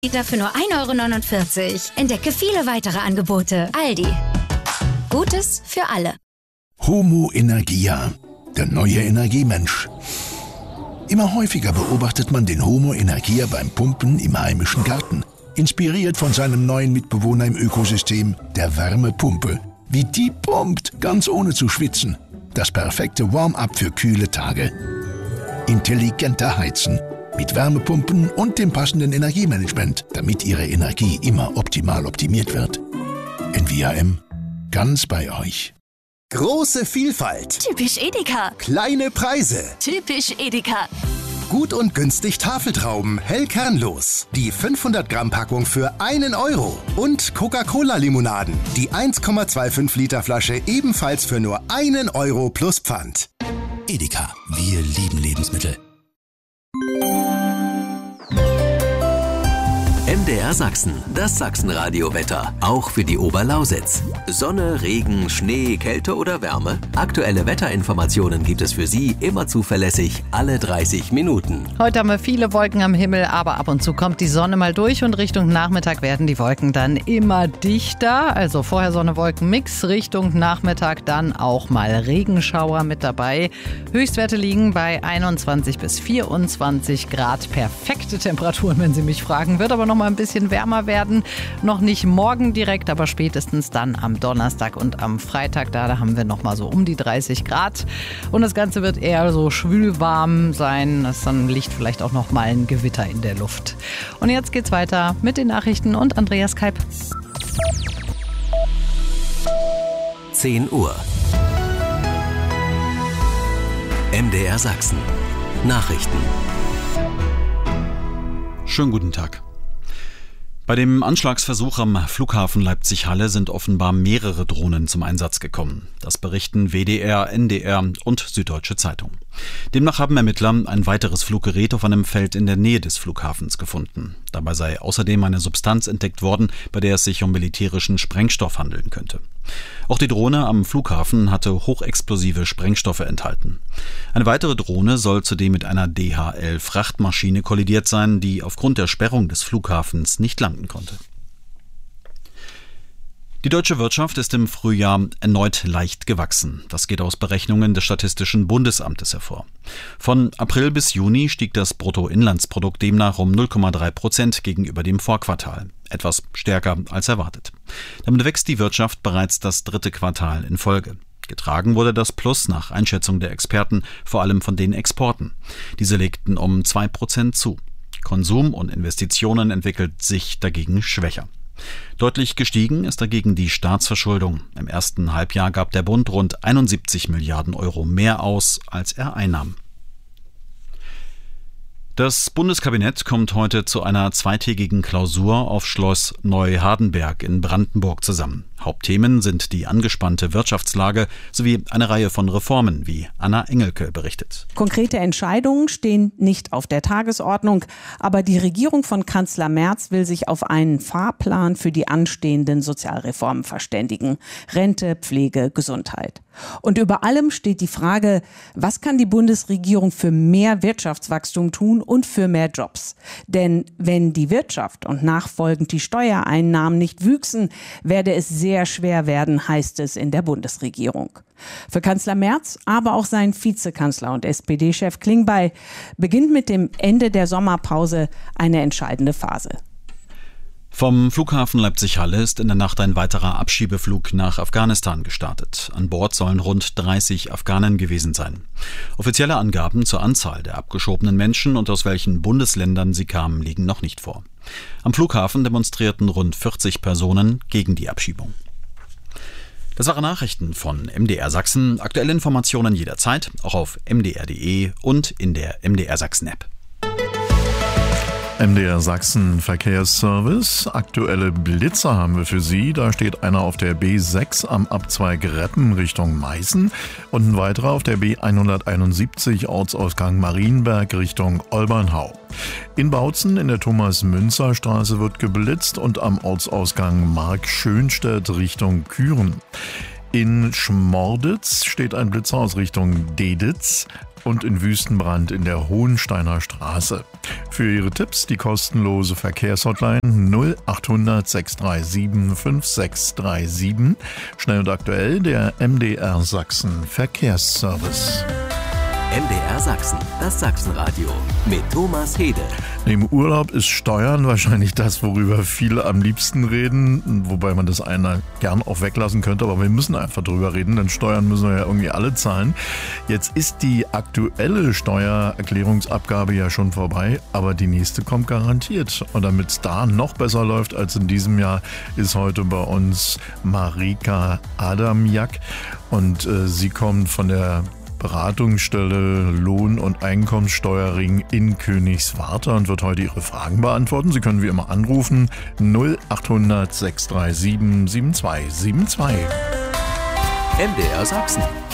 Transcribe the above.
Liter für nur 1,49 €. Entdecke viele weitere Angebote. Aldi. Gutes für alle. Homo Energia, der neue Energiemensch. Immer häufiger beobachtet man den Homo Energia beim Pumpen im heimischen Garten. Inspiriert von seinem neuen Mitbewohner im Ökosystem, der Wärmepumpe. Wie die pumpt, ganz ohne zu schwitzen. Das perfekte Warm-up für kühle Tage. Intelligenter Heizen. Mit Wärmepumpen und dem passenden Energiemanagement, damit Ihre Energie immer optimal optimiert wird. NVAM, ganz bei euch. Große Vielfalt. Typisch Edeka. Kleine Preise. Typisch Edeka. Gut und günstig Tafeltrauben, hell kernlos. Die 500-Gramm-Packung für 1 €. Und Coca-Cola-Limonaden. Die 1,25 Liter Flasche ebenfalls für nur 1 € plus Pfand. Edeka, wir lieben Lebensmittel. MDR Sachsen, das Sachsenradio-Wetter, auch für die Oberlausitz. Sonne, Regen, Schnee, Kälte oder Wärme? Aktuelle Wetterinformationen gibt es für Sie immer zuverlässig, alle 30 Minuten. Heute haben wir viele Wolken am Himmel, aber ab und zu kommt die Sonne mal durch und Richtung Nachmittag werden die Wolken dann immer dichter. Also vorher Sonne-Wolken-Mix, Richtung Nachmittag dann auch mal Regenschauer mit dabei. Höchstwerte liegen bei 21 bis 24 Grad. Perfekte Temperaturen, wenn Sie mich fragen. Wird aber noch mal ein bisschen wärmer werden. Noch nicht morgen direkt, aber spätestens dann am Donnerstag und am Freitag. Da haben wir noch mal so um die 30 Grad. Und das Ganze wird eher so schwülwarm sein. Dann liegt vielleicht auch noch mal ein Gewitter in der Luft. Und jetzt geht's weiter mit den Nachrichten und Andreas Kalb. 10 Uhr. MDR Sachsen. Nachrichten. Schönen guten Tag. Bei dem Anschlagsversuch am Flughafen Leipzig-Halle sind offenbar mehrere Drohnen zum Einsatz gekommen. Das berichten WDR, NDR und Süddeutsche Zeitung. Demnach haben Ermittler ein weiteres Fluggerät auf einem Feld in der Nähe des Flughafens gefunden. Dabei sei außerdem eine Substanz entdeckt worden, bei der es sich um militärischen Sprengstoff handeln könnte. Auch die Drohne am Flughafen hatte hochexplosive Sprengstoffe enthalten. Eine weitere Drohne soll zudem mit einer DHL-Frachtmaschine kollidiert sein, die aufgrund der Sperrung des Flughafens nicht landen konnte. Die deutsche Wirtschaft ist im Frühjahr erneut leicht gewachsen. Das geht aus Berechnungen des Statistischen Bundesamtes hervor. Von April bis Juni stieg das Bruttoinlandsprodukt demnach um 0,3% gegenüber dem Vorquartal. Etwas stärker als erwartet. Damit wächst die Wirtschaft bereits das 3. Quartal in Folge. Getragen wurde das Plus nach Einschätzung der Experten vor allem von den Exporten. Diese legten um 2% zu. Konsum und Investitionen entwickelt sich dagegen schwächer. Deutlich gestiegen ist dagegen die Staatsverschuldung. Im ersten Halbjahr gab der Bund rund 71 Milliarden € mehr aus, als er einnahm. Das Bundeskabinett kommt heute zu einer zweitägigen Klausur auf Schloss Neuhardenberg in Brandenburg zusammen. Hauptthemen sind die angespannte Wirtschaftslage sowie eine Reihe von Reformen, wie Anna Engelke berichtet. Konkrete Entscheidungen stehen nicht auf der Tagesordnung, aber die Regierung von Kanzler Merz will sich auf einen Fahrplan für die anstehenden Sozialreformen verständigen. Rente, Pflege, Gesundheit. Und über allem steht die Frage, was kann die Bundesregierung für mehr Wirtschaftswachstum tun und für mehr Jobs? Denn wenn die Wirtschaft und nachfolgend die Steuereinnahmen nicht wüchsen, werde es sehr schwer werden, heißt es in der Bundesregierung. Für Kanzler Merz, aber auch sein Vizekanzler und SPD-Chef Klingbeil beginnt mit dem Ende der Sommerpause eine entscheidende Phase. Vom Flughafen Leipzig-Halle ist in der Nacht ein weiterer Abschiebeflug nach Afghanistan gestartet. An Bord sollen rund 30 Afghanen gewesen sein. Offizielle Angaben zur Anzahl der abgeschobenen Menschen und aus welchen Bundesländern sie kamen, liegen noch nicht vor. Am Flughafen demonstrierten rund 40 Personen gegen die Abschiebung. Das waren Nachrichten von MDR Sachsen. Aktuelle Informationen jederzeit, auch auf mdr.de und in der MDR Sachsen-App. MDR Sachsen Verkehrsservice. Aktuelle Blitzer haben wir für Sie. Da steht einer auf der B6 am Abzweig Reppen Richtung Meißen und ein weiterer auf der B171 Ortsausgang Marienberg Richtung Olbernhau. In Bautzen in der Thomas-Münzer-Straße wird geblitzt und am Ortsausgang Mark-Schönstedt Richtung Küren. In Schmorditz steht ein Blitzer aus Richtung Deditz. und in Wüstenbrand in der Hohensteiner Straße. Für Ihre Tipps die kostenlose Verkehrshotline 0800 637 5637. Schnell und aktuell der MDR Sachsen Verkehrsservice. MDR Sachsen, das Sachsenradio mit Thomas Hede. Neben Urlaub ist Steuern wahrscheinlich das, worüber viele am liebsten reden, wobei man das einer gern auch weglassen könnte, aber wir müssen einfach drüber reden, denn Steuern müssen wir ja irgendwie alle zahlen. Jetzt ist die aktuelle Steuererklärungsabgabe ja schon vorbei, aber die nächste kommt garantiert. Und damit es da noch besser läuft als in diesem Jahr, ist heute bei uns Marika Adamjak und sie kommt von der Beratungsstelle Lohn- und Einkommenssteuerring in Königswarter und wird heute Ihre Fragen beantworten. Sie können wie immer anrufen 0800 637 7272. MDR Sachsen.